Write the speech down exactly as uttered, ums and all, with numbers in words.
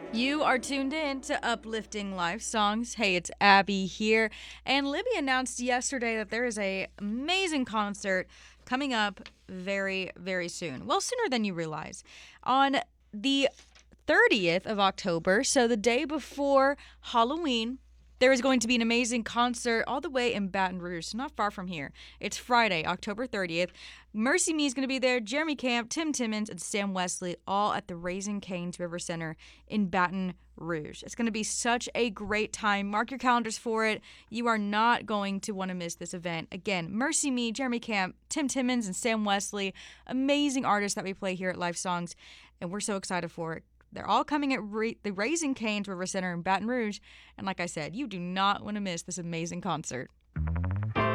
You are tuned in to Uplifting Life Songs. Hey, it's Abby here. And Libby announced yesterday that there is a amazing concert coming up very, very soon. Well, sooner than you realize. On the thirtieth of October, so the day before Halloween, there is going to be an amazing concert all the way in Baton Rouge, so not far from here. It's Friday, October thirtieth. Mercy Me is going to be there, Jeremy Camp, Tim Timmons, and Sam Wesley, all at the Raising Cane's River Center in Baton Rouge. It's going to be such a great time. Mark your calendars for it. You are not going to want to miss this event. Again, Mercy Me, Jeremy Camp, Tim Timmons, and Sam Wesley, amazing artists that we play here at Life Songs, and we're so excited for it. They're all coming at Ra- the Raising Cane's River Center in Baton Rouge. And like I said, you do not want to miss this amazing concert.